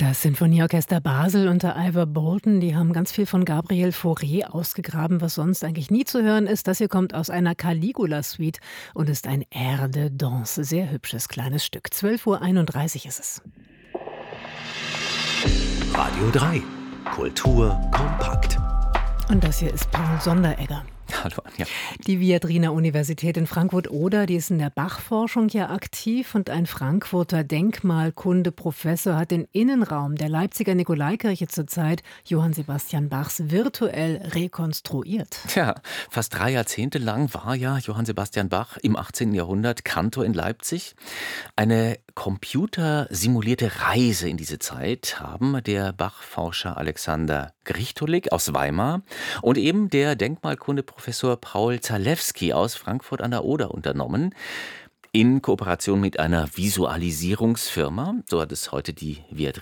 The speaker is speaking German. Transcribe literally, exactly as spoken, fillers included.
Das Sinfonieorchester Basel unter Ivor Bolton, die haben ganz viel von Gabriel Fauré ausgegraben, was sonst eigentlich nie zu hören ist. Das hier kommt aus einer Caligula-Suite und ist ein Air de Danse. Sehr hübsches kleines Stück. zwölf Uhr einunddreißig ist es. Radio drei. Kultur kompakt. Und das hier ist Paul Sonderegger. Hallo Anja. Die Viadrina Universität in Frankfurt-Oder, die ist in der Bach-Forschung ja aktiv und ein Frankfurter Denkmalkunde-Professor hat den Innenraum der Leipziger Nikolaikirche zurzeit Johann Sebastian Bachs virtuell rekonstruiert. Tja, fast drei Jahrzehnte lang war ja Johann Sebastian Bach im achtzehnten Jahrhundert Kantor in Leipzig. Eine computersimulierte Reise in diese Zeit haben der Bach-Forscher Alexander Grichtolik aus Weimar und eben der Denkmalkunde-Professor Paul Zalewski aus Frankfurt an der Oder unternommen. In Kooperation mit einer Visualisierungsfirma, so hat es heute die Viadrina